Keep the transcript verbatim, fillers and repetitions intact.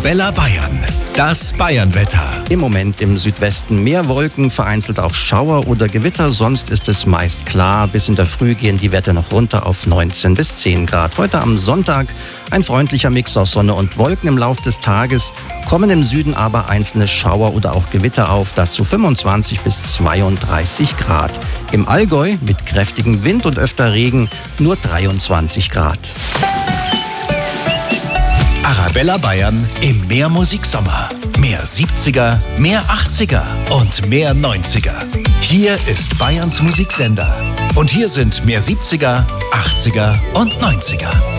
Arabella Bayern, das Bayernwetter. Im Moment im Südwesten mehr Wolken, vereinzelt auch Schauer oder Gewitter, sonst ist es meist klar. Bis in der Früh gehen die Werte noch runter auf neunzehn bis zehn Grad. Heute am Sonntag ein freundlicher Mix aus Sonne und Wolken im Lauf des Tages, kommen im Süden aber einzelne Schauer oder auch Gewitter auf, dazu fünfundzwanzig bis zweiunddreißig Grad. Im Allgäu mit kräftigem Wind und öfter Regen nur dreiundzwanzig Grad. Arabella Bayern im Mehrmusik-Sommer. Mehr siebziger, mehr achtziger und mehr neunziger. Hier ist Bayerns Musiksender. Und hier sind mehr siebziger, achtziger und neunziger.